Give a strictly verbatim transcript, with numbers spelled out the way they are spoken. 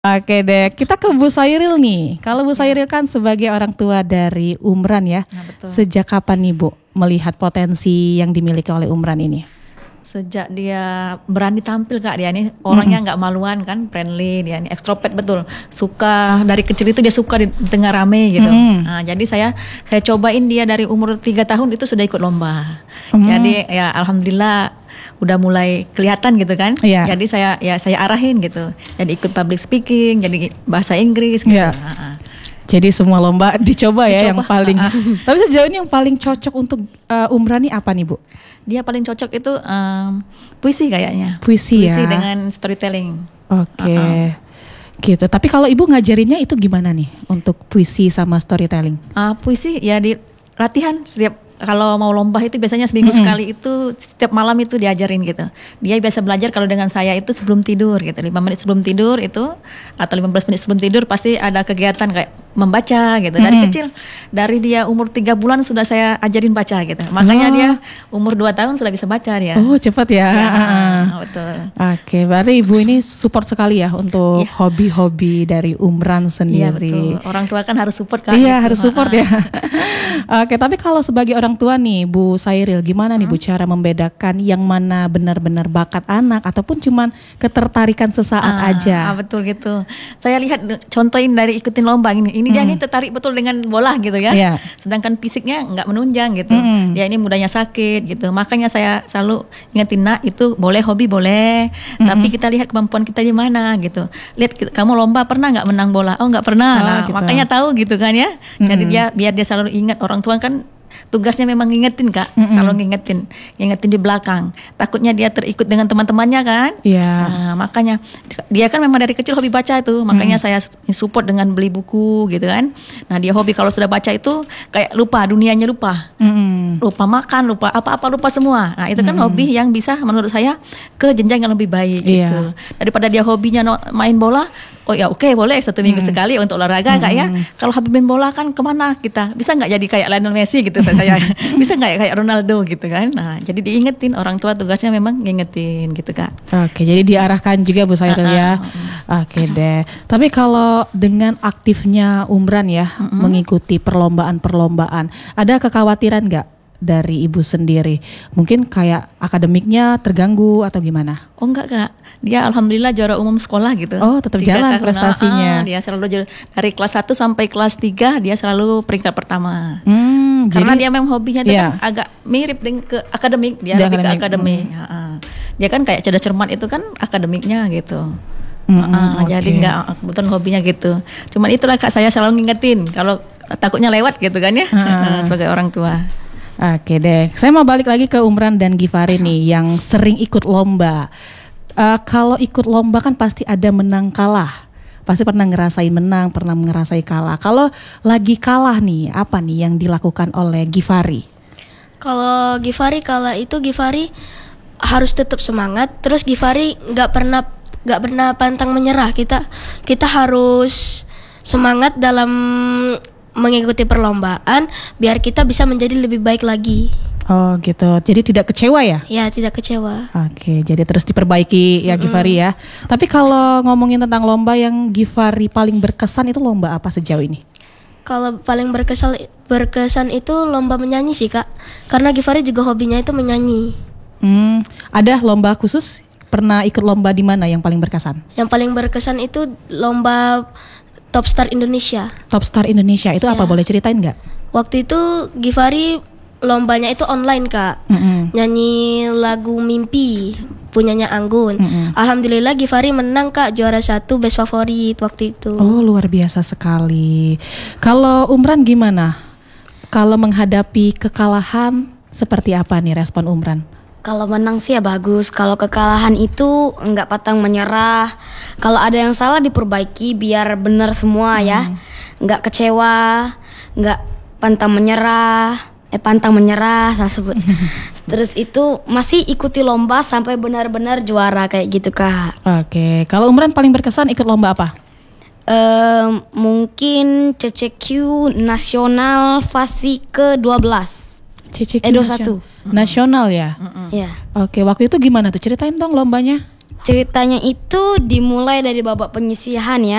Oke deh, kita ke Bu Sairil nih. Kalau Bu Sairil kan sebagai orang tua dari Umran ya, Nah, betul. sejak kapan nih Bu melihat potensi yang dimiliki oleh Umran ini? Sejak dia berani tampil Kak, dia ini orangnya nggak maluan kan, friendly, dia ini ekstrovert betul, suka dari kecil itu dia suka di tengah rame gitu. Mm. Nah, jadi saya saya cobain dia dari umur tiga tahun itu sudah ikut lomba. Mm. Jadi ya alhamdulillah udah mulai kelihatan gitu kan. Iya. Jadi saya ya saya arahin gitu. Jadi ikut public speaking, jadi bahasa Inggris gitu. Iya. Nah, Jadi semua lomba dicoba ya, Dicoba. yang paling. Tapi sejauh ini yang paling cocok untuk uh, Umran nih apa nih Bu? dia paling cocok itu em, puisi kayaknya. Puisi ya. dengan storytelling. Oke. Uh-uh. Gitu. Tapi kalau Ibu ngajarinnya itu gimana nih untuk puisi sama storytelling? Uh, puisi ya di latihan setiap kalau mau lomba itu biasanya seminggu Mm-mm. sekali itu setiap malam itu diajarin gitu. Dia biasa belajar kalau dengan saya itu sebelum tidur gitu. lima menit sebelum tidur itu atau lima belas menit sebelum tidur pasti ada kegiatan kayak membaca gitu. Dari Mm-mm. kecil, dari dia umur tiga bulan sudah saya ajarin baca gitu. Makanya Oh. dia umur dua tahun sudah bisa baca dia. Oh cepat ya. Ya, Ah. betul. Oke, berarti Ibu ini support sekali ya untuk Iya. hobi-hobi dari Umran Iya sendiri. betul. Orang tua kan harus support kan. Iya gitu. harus support Ha-ha. ya. Oke, tapi kalau sebagai orang tua nih Bu Sairil, gimana nih Bu cara membedakan yang mana benar-benar bakat anak ataupun cuman ketertarikan sesaat Ah, aja? ah, betul gitu. Saya lihat contohin dari ikutin lomba ini. Ini dia Hmm. nih tertarik betul dengan bola gitu ya. Iya. Sedangkan fisiknya nggak menunjang gitu. Mm-mm. Dia ini mudahnya sakit gitu. Makanya saya selalu ingetin, nak itu boleh hobi boleh, tapi kita lihat kemampuan kita di mana gitu. Lihat kita- kamu lomba pernah nggak menang bola? Oh nggak pernah. Oh, Nah gitu. makanya tahu gitu kan ya. Jadi Mm-mm. dia biar dia selalu ingat, orang tua kan tugasnya memang ngingetin Kak, Mm-mm. selalu ngingetin, ngingetin di belakang. Takutnya dia terikut dengan teman-temannya kan. Iya. Nah, makanya dia kan memang dari kecil hobi baca itu, makanya Hmm. saya support dengan beli buku gitu kan. Nah dia hobi kalau sudah baca itu kayak lupa dunianya, lupa, Mm-mm. lupa makan, lupa apa-apa, lupa semua. Nah itu kan Hmm. hobi yang bisa menurut saya ke jenjang yang lebih baik gitu. Iya. Daripada dia hobinya no- main bola, oh ya oke boleh satu minggu sekali untuk olahraga Kak ya. Kalau hobi main bola kan kemana kita? Bisa nggak jadi kayak Lionel Messi gitu saya? Bisa nggak ya kayak Ronaldo gitu kan? Nah jadi diingetin, orang tua tugasnya memang ngingetin gitu Kak. Oke, jadi diarahkan juga Bu Sairil ya. Oke deh. Tapi kalau dengan aktifnya Umran ya, mengikuti perlombaan-perlombaan, ada kekhawatiran nggak dari Ibu sendiri? Mungkin kayak akademiknya terganggu atau gimana? Oh enggak Kak, dia alhamdulillah juara umum sekolah gitu. Oh, tetap Tiga jalan tahun, prestasinya. ah, dia selalu juara- dari kelas satu sampai kelas tiga dia selalu peringkat pertama. Hmm, Karena jadi- dia memang hobinya itu Iya. kan agak mirip dengan ke akademik, dia Di lebih akademik, ke akademik. Ah, ah. Dia kan kayak cerdas cermat itu kan akademiknya gitu. Mm-mm, Ah, ah, Jadi oke. enggak kebetulan hobinya gitu. Cuman itulah Kak, saya selalu ngingetin kalau takutnya lewat gitu kan ya. Ah. sebagai orang tua. Oke deh, saya mau balik lagi ke Umran dan Gifari nih yang sering ikut lomba. Eh, kalau ikut lomba kan pasti ada menang kalah. Pasti pernah ngerasain menang, pernah ngerasain kalah. Kalau lagi kalah nih, apa nih yang dilakukan oleh Gifari? Kalau Givari kala itu Givari harus tetap semangat. Terus Givari nggak pernah nggak pernah pantang menyerah. Kita kita harus semangat dalam mengikuti perlombaan biar kita bisa menjadi lebih baik lagi. Oh gitu, jadi tidak kecewa ya? Ya tidak kecewa. Oke, jadi terus diperbaiki ya Gifari ya. Tapi kalau ngomongin tentang lomba yang Gifari paling berkesan itu lomba apa sejauh ini? Kalau paling berkesan berkesan itu lomba menyanyi sih Kak. Karena Givari juga hobinya itu menyanyi. Hmm, ada lomba khusus? Pernah ikut lomba di mana yang paling berkesan? Yang paling berkesan itu lomba Top Star Indonesia. Top Star Indonesia itu apa? Ya. Boleh ceritain nggak? Waktu itu Givari lombanya itu online Kak. Mm-mm. Nyanyi lagu Mimpi punyanya Anggun. Mm-mm. Alhamdulillah Givari menang Kak, juara satu best favorit waktu itu. Oh luar biasa sekali. Kalau Umran gimana? Kalau menghadapi kekalahan seperti apa nih respon Umran? Kalau menang sih ya bagus. Kalau kekalahan itu nggak pantang menyerah. Kalau ada yang salah diperbaiki biar benar semua ya. Nggak kecewa, nggak pantang menyerah. Eh pantang menyerah saya sebut. Terus itu masih ikuti lomba sampai benar-benar juara kayak gitu Kak. Oke, kalau Umran paling berkesan ikut lomba apa? Eh, mungkin C C Q nasional fase ke dua belas. C C Q Eh, dua puluh nasional. satu. Nasional ya? Ya. Oke, waktu itu gimana tuh? Ceritain dong lombanya. Ceritanya itu dimulai dari babak penyisihan ya.